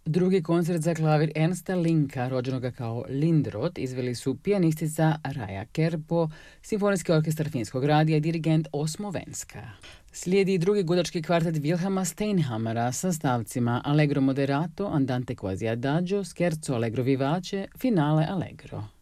Drugi koncert za klavir Ernsta Linka, rođenoga kao Lindroth, izveli su pijanistica Raja Kerpo, Simfonijski orkestar Finskog radija i dirigent Osmo Venska. Slijedi drugi gudački kvartet Wilhelma Steinhammera sa stavcima Allegro moderato, Andante quasi adagio, Scherzo allegro vivace, Finale allegro.